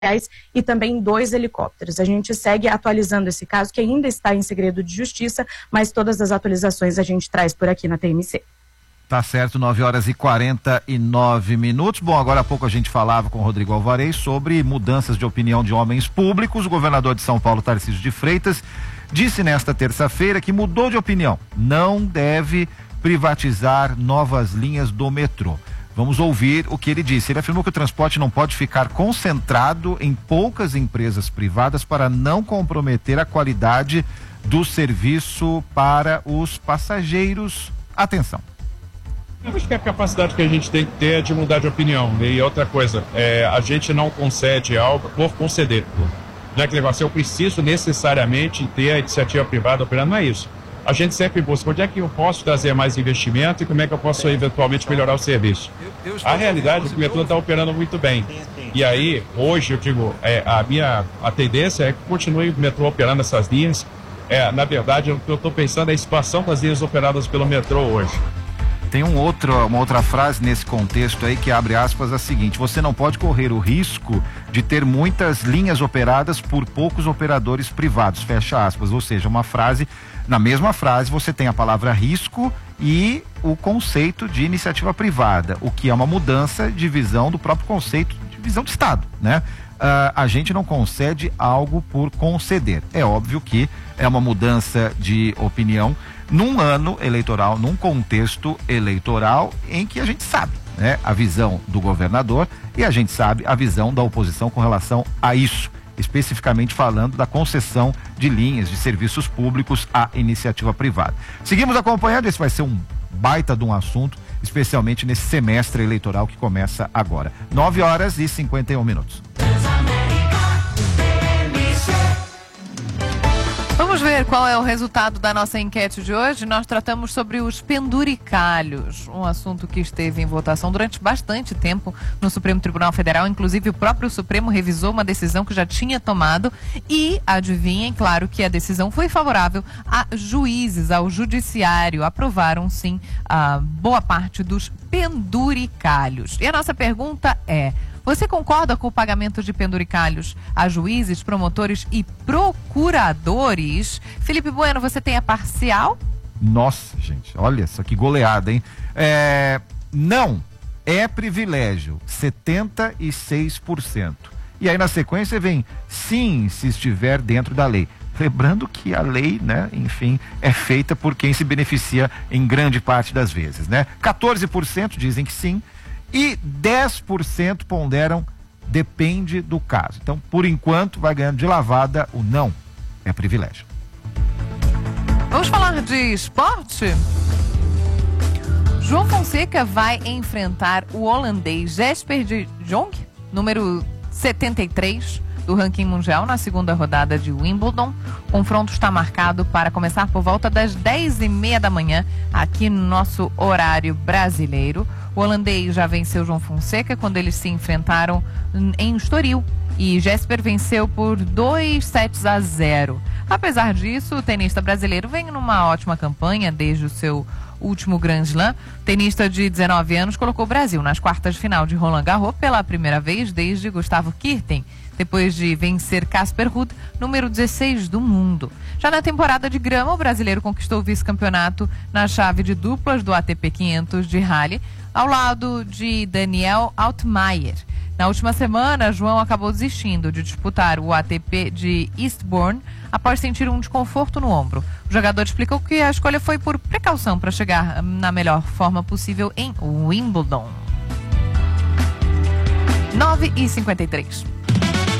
e também 2 helicópteros. A gente segue atualizando esse caso, que ainda está em segredo de justiça, mas todas as atualizações a gente traz por aqui na TMC. Tá certo, 9h49. Bom, agora há pouco a gente falava com o Rodrigo Alvarez sobre mudanças de opinião de homens públicos. O governador de São Paulo, Tarcísio de Freitas, disse nesta terça-feira que mudou de opinião. Não deve privatizar novas linhas do metrô. Vamos ouvir o que ele disse. Ele afirmou que o transporte não pode ficar concentrado em poucas empresas privadas para não comprometer a qualidade do serviço para os passageiros. Atenção. Eu acho que a capacidade que a gente tem que ter é de mudar de opinião. E outra coisa, a gente não concede algo por conceder. Não é que eu preciso necessariamente ter a iniciativa privada operando, não é isso. A gente sempre busca onde é que eu posso trazer mais investimento e como é que eu posso eventualmente melhorar o serviço. A realidade é que o metrô está operando muito bem. E aí, hoje, eu digo, a tendência é que continue o metrô operando essas linhas. Na verdade, o que eu estou pensando é a expansão das linhas operadas pelo metrô hoje. Tem uma outra frase nesse contexto aí que abre aspas a seguinte: você não pode correr o risco de ter muitas linhas operadas por poucos operadores privados, fecha aspas. Ou seja, na mesma frase você tem a palavra risco e o conceito de iniciativa privada, o que é uma mudança de visão do próprio conceito de visão do Estado, né? A gente não concede algo por conceder. É óbvio que é uma mudança de opinião num ano eleitoral, num contexto eleitoral em que a gente sabe, né, a visão do governador e a gente sabe a visão da oposição com relação a isso, especificamente falando da concessão de linhas de serviços públicos à iniciativa privada. Seguimos acompanhando, esse vai ser um baita de um assunto, especialmente nesse semestre eleitoral que começa agora. 9h51. Vamos ver qual é o resultado da nossa enquete de hoje. Nós tratamos sobre os penduricalhos, um assunto que esteve em votação durante bastante tempo no Supremo Tribunal Federal. Inclusive, o próprio Supremo revisou uma decisão que já tinha tomado e, adivinhem, claro que a decisão foi favorável a juízes, ao judiciário. Aprovaram, sim, a boa parte dos penduricalhos. E a nossa pergunta é: você concorda com o pagamento de penduricalhos a juízes, promotores e procuradores? Felipe Bueno, você tem a parcial? Nossa, gente, olha só que goleada, hein? Não, é privilégio, 76%. E aí na sequência vem sim, se estiver dentro da lei. Lembrando que a lei, né, enfim, é feita por quem se beneficia em grande parte das vezes, né? 14% dizem que sim. E 10% ponderam depende do caso. Então, por enquanto, vai ganhando de lavada o não. É privilégio. Vamos falar de esporte? João Fonseca vai enfrentar o holandês Jesper de Jong, número 73 do ranking mundial, na segunda rodada de Wimbledon. O confronto está marcado para começar por volta das 10h30 da manhã, aqui no nosso horário brasileiro. O holandês já venceu João Fonseca quando eles se enfrentaram em Estoril. E Jesper venceu por 2-0. Apesar disso, o tenista brasileiro vem numa ótima campanha desde o seu último Grand Slam. O tenista de 19 anos colocou o Brasil nas quartas de final de Roland Garros pela primeira vez desde Gustavo Kirten, depois de vencer Casper Ruud, número 16 do mundo. Já na temporada de grama, o brasileiro conquistou o vice-campeonato na chave de duplas do ATP 500 de Halle, ao lado de Daniel Altmaier. Na última semana, João acabou desistindo de disputar o ATP de Eastbourne após sentir um desconforto no ombro. O jogador explicou que a escolha foi por precaução para chegar na melhor forma possível em Wimbledon. 9h53.